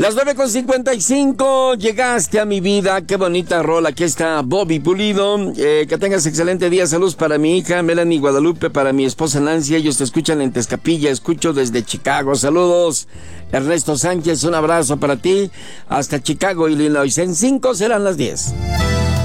Las 9:55, llegaste a mi vida, qué bonita rola, aquí está Bobby Pulido, que tengas excelente día, saludos para mi hija Melanie Guadalupe, para mi esposa Nancy, ellos te escuchan en Tezcapilla, escucho desde Chicago, saludos. Ernesto Sánchez, un abrazo para ti, hasta Chicago, Illinois, en 5 serán las 10.